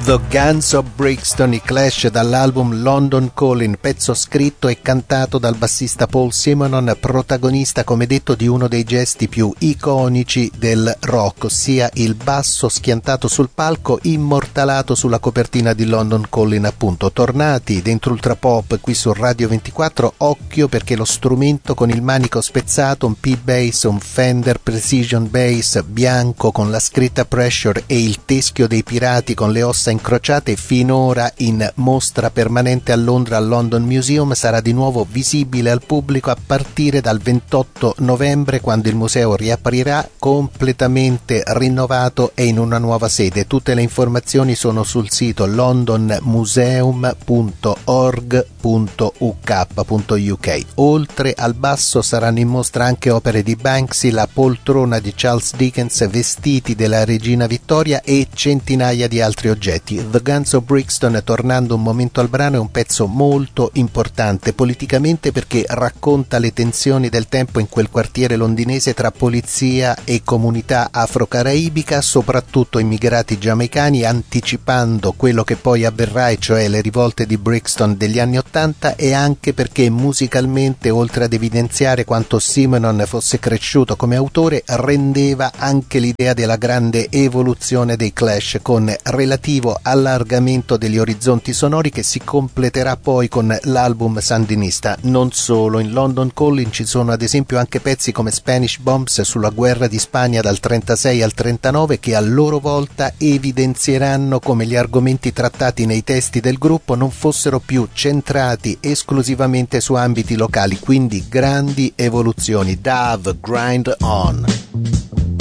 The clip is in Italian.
The Guns of Brixton, i Clash, dall'album London Calling, pezzo scritto e cantato dal bassista Paul Simonon, protagonista, come detto, di uno dei gesti più iconici del rock, ossia il basso schiantato sul palco, immortalato sulla copertina di London Calling, appunto. Tornati dentro Ultra Pop qui su Radio 24, occhio perché lo strumento con il manico spezzato, un P-Bass, un Fender Precision Bass bianco con la scritta Pressure e il teschio dei pirati con le ossa incrociate, finora in mostra permanente a Londra al London Museum, sarà di nuovo visibile al pubblico a partire dal 28 novembre, quando il museo riaprirà completamente rinnovato e in una nuova sede. Tutte le informazioni sono sul sito londonmuseum.org.uk. Oltre al basso saranno in mostra anche opere di Banksy, la poltrona di Charles Dickens, vestiti della regina Vittoria e centinaia di altri oggetti. The Guns of Brixton, tornando un momento al brano, è un pezzo molto importante politicamente perché racconta le tensioni del tempo in quel quartiere londinese tra polizia e comunità afro-caraibica, soprattutto immigrati giamaicani, anticipando quello che poi avverrà, e cioè le rivolte di Brixton degli anni '80, e anche perché musicalmente, oltre ad evidenziare quanto Simonon fosse cresciuto come autore, rendeva anche l'idea della grande evoluzione dei Clash, con relativo allargamento degli orizzonti sonori che si completerà poi con l'album sandinista. Non solo, in London Calling ci sono ad esempio anche pezzi come Spanish Bombs sulla guerra di Spagna dal 36 al 39, che a loro volta evidenzieranno come gli argomenti trattati nei testi del gruppo non fossero più centrati esclusivamente su ambiti locali, quindi grandi evoluzioni. Dove, Grind On.